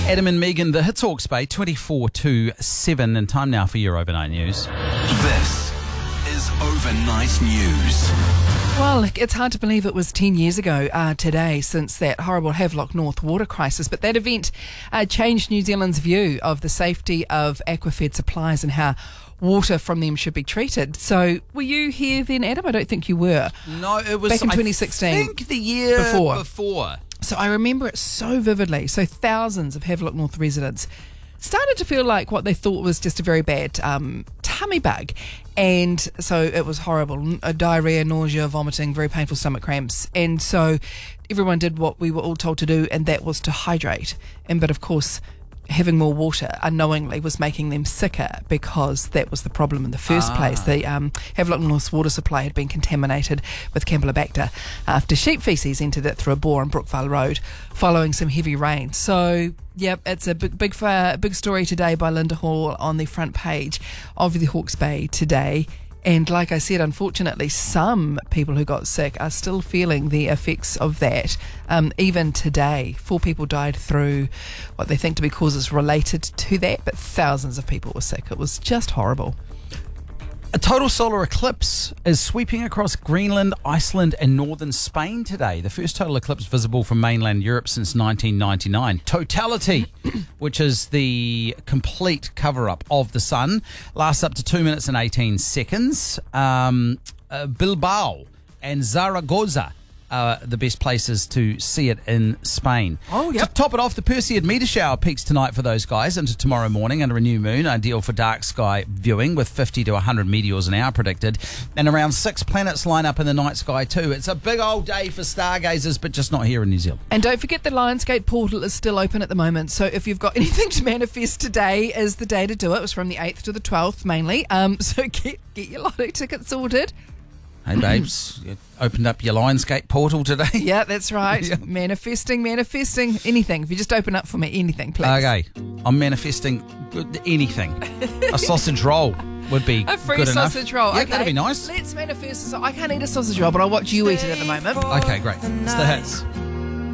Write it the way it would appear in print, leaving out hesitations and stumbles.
Adam and Megan, the Hits Hawke's Bay, 24 to 7, and time now for your overnight news. This is Overnight News. Well, it's hard to believe it was 10 years ago today since that horrible Havelock North water crisis, but that event changed New Zealand's view of the safety of aquafed supplies and how water from them should be treated. So were you here then, Adam? I don't think you were. No, it was back in 2016. I think the year before. So I remember it so vividly. So thousands of Havelock North residents started to feel like what they thought was just a very bad tummy bug. And so it was horrible. Diarrhea, nausea, vomiting, very painful stomach cramps. And so everyone did what we were all told to do, and that was to hydrate. But of course, having more water unknowingly was making them sicker because that was the problem in the first place. The Havelock North's water supply had been contaminated with Campylobacter after sheep faeces entered it through a bore on Brookvale Road following some heavy rain. So, yep, it's a big story today by Linda Hall on the front page of the Hawke's Bay today. And like I said, unfortunately, some people who got sick are still feeling the effects of that. Even today, 4 people died through what they think to be causes related to that, but thousands of people were sick. It was just horrible. A total solar eclipse is sweeping across Greenland, Iceland and northern Spain today. The first total eclipse visible from mainland Europe since 1999. Totality, which is the complete cover-up of the sun, lasts up to 2 minutes and 18 seconds. Bilbao and Zaragoza are the best places to see it in Spain. Oh, yep. To top it off, the Perseid meteor shower peaks tonight for those guys into tomorrow morning under a new moon, ideal for dark sky viewing with 50 to 100 meteors an hour predicted. And around 6 planets line up in the night sky too. It's a big old day for stargazers, but just not here in New Zealand. And don't forget the Lionsgate portal is still open at the moment. So if you've got anything to manifest, today is the day to do it. It was from the 8th to the 12th mainly. So get your lotto tickets sorted. Hey babes, you opened up your Lionsgate portal today? Yeah, that's right. Yeah. Manifesting, anything. If you just open up for me, anything, please. Okay, I'm manifesting anything. A sausage roll would be A free good enough. sausage roll. Yeah, Okay. that'd be nice. Let's manifest. I can't eat a sausage roll, but I'll watch you eat it at the moment. Okay, great. It's the Hits.